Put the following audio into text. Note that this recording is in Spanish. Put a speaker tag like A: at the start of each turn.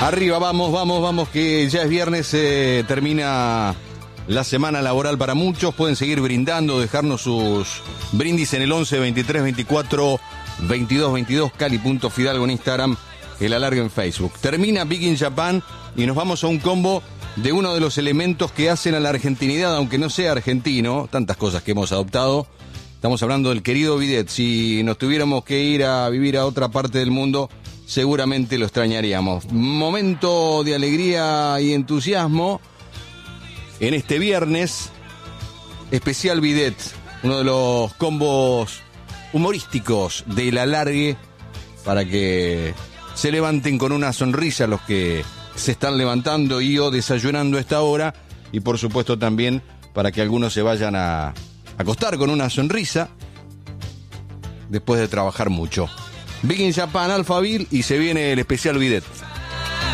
A: Arriba, vamos, que ya es viernes, termina la semana laboral para muchos. Pueden seguir brindando, dejarnos sus brindis en el 11 23 24 22 22, cali.fidalgo en Instagram, el alargue en Facebook. Termina Big in Japan y nos vamos a un combo de uno de los elementos que hacen a la argentinidad, aunque no sea argentino, tantas cosas que hemos adoptado. Estamos hablando del querido bidet. Si nos tuviéramos que ir a vivir a otra parte del mundo, seguramente lo extrañaríamos. Momento de alegría y entusiasmo en este viernes, especial bidet, uno de los combos humorísticos del alargue, para que se levanten con una sonrisa los que se están levantando y o desayunando a esta hora, y por supuesto también para que algunos se vayan a acostar con una sonrisa después de trabajar mucho. Big in Japan, Alphaville, y se viene el especial bidet.